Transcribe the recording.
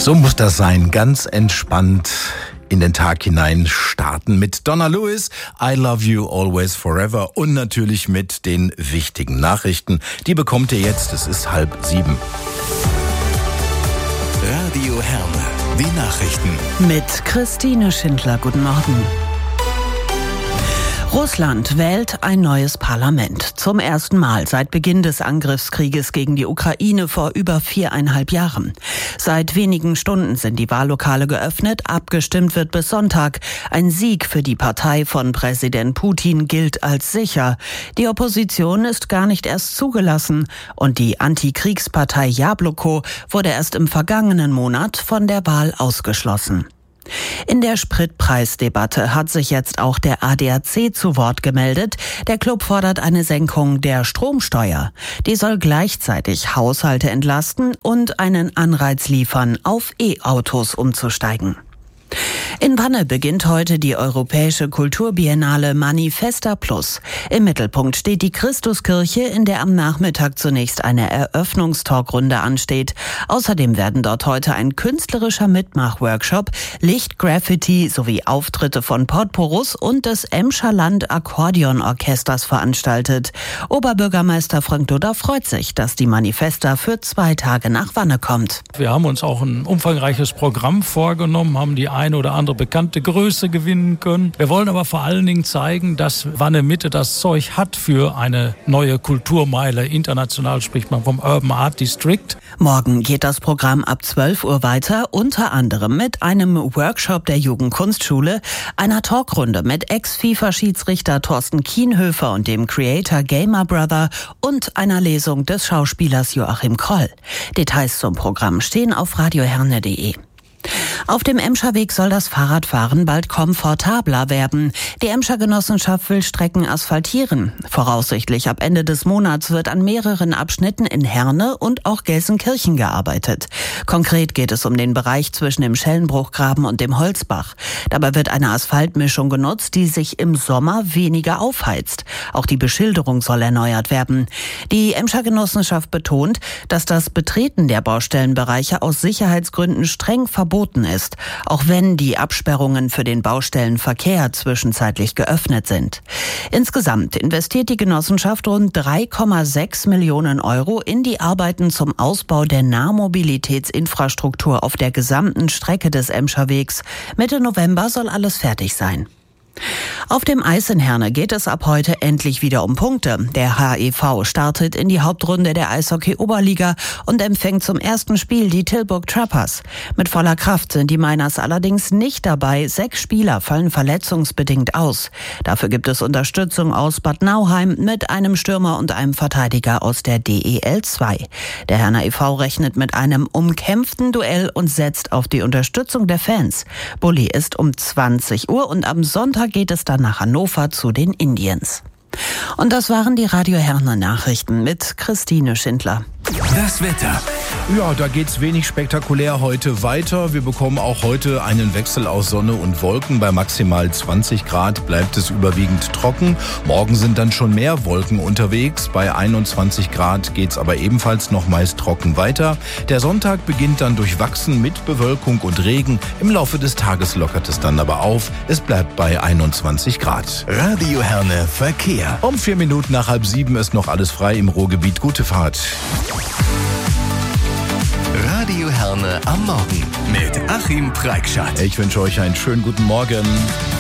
So muss das sein, ganz entspannt in den Tag hinein starten mit Donna Lewis, I Love You Always Forever und natürlich mit den wichtigen Nachrichten. Die bekommt ihr jetzt, es ist 6:30. Radio Herne, die Nachrichten. Mit Christine Schindler, guten Morgen. Russland wählt ein neues Parlament. Zum ersten Mal seit Beginn des Angriffskrieges gegen die Ukraine vor über 4,5 Jahren. Seit wenigen Stunden sind die Wahllokale geöffnet. Abgestimmt wird bis Sonntag. Ein Sieg für die Partei von Präsident Putin gilt als sicher. Die Opposition ist gar nicht erst zugelassen. Und die Antikriegspartei Jabloko wurde erst im vergangenen Monat von der Wahl ausgeschlossen. In der Spritpreisdebatte hat sich jetzt auch der ADAC zu Wort gemeldet. Der Club fordert eine Senkung der Stromsteuer. Die soll gleichzeitig Haushalte entlasten und einen Anreiz liefern, auf E-Autos umzusteigen. In Wanne beginnt heute die Europäische Kulturbiennale Manifesta Plus. Im Mittelpunkt steht die Christuskirche, in der am Nachmittag zunächst eine Eröffnungstalkrunde ansteht. Außerdem werden dort heute ein künstlerischer Mitmachworkshop, Lichtgraffiti sowie Auftritte von Podporus und des Emscher Land Akkordeonorchesters veranstaltet. Oberbürgermeister Frank Dudder freut sich, dass die Manifesta für 2 Tage nach Wanne kommt. Wir haben uns auch ein umfangreiches Programm vorgenommen, haben die eine oder andere bekannte Größe gewinnen können. Wir wollen aber vor allen Dingen zeigen, dass Wanne Mitte das Zeug hat für eine neue Kulturmeile. International spricht man vom Urban Art District. Morgen geht das Programm ab 12 Uhr weiter, unter anderem mit einem Workshop der Jugendkunstschule, einer Talkrunde mit Ex-FIFA-Schiedsrichter Thorsten Kienhöfer und dem Creator Gamer Brother und einer Lesung des Schauspielers Joachim Kroll. Details zum Programm stehen auf radioherne.de. Auf dem Emscher Weg soll das Fahrradfahren bald komfortabler werden. Die Emscher Genossenschaft will Strecken asphaltieren. Voraussichtlich ab Ende des Monats wird an mehreren Abschnitten in Herne und auch Gelsenkirchen gearbeitet. Konkret geht es um den Bereich zwischen dem Schellenbruchgraben und dem Holzbach. Dabei wird eine Asphaltmischung genutzt, die sich im Sommer weniger aufheizt. Auch die Beschilderung soll erneuert werden. Die Emscher Genossenschaft betont, dass das Betreten der Baustellenbereiche aus Sicherheitsgründen streng verboten ist, auch wenn die Absperrungen für den Baustellenverkehr zwischenzeitlich geöffnet sind. Insgesamt investiert die Genossenschaft rund 3,6 Millionen Euro in die Arbeiten zum Ausbau der Nahmobilitätsinfrastruktur auf der gesamten Strecke des Emscher Wegs. Mitte November soll alles fertig sein. Auf dem Eis in Herne geht es ab heute endlich wieder um Punkte. Der HEV startet in die Hauptrunde der Eishockey-Oberliga und empfängt zum ersten Spiel die Tilburg Trappers. Mit voller Kraft sind die Miners allerdings nicht dabei. 6 Spieler fallen verletzungsbedingt aus. Dafür gibt es Unterstützung aus Bad Nauheim mit einem Stürmer und einem Verteidiger aus der DEL 2. Der Herner e.V. rechnet mit einem umkämpften Duell und setzt auf die Unterstützung der Fans. Bulli ist um 20 Uhr und am Sonntag geht es dann nach Hannover zu den Indians. Und das waren die Radio Herne Nachrichten mit Christine Schindler. Das Wetter. Ja, da geht's wenig spektakulär heute weiter. Wir bekommen auch heute einen Wechsel aus Sonne und Wolken. Bei maximal 20 Grad bleibt es überwiegend trocken. Morgen sind dann schon mehr Wolken unterwegs. Bei 21 Grad geht's aber ebenfalls noch meist trocken weiter. Der Sonntag beginnt dann durchwachsen mit Bewölkung und Regen. Im Laufe des Tages lockert es dann aber auf. Es bleibt bei 21 Grad. Radio Herne Verkehr. Um 4 Minuten nach 6:30 ist noch alles frei im Ruhrgebiet. Gute Fahrt. Radio Herne am Morgen mit Achim Preikschat. Ich wünsche euch einen schönen guten Morgen.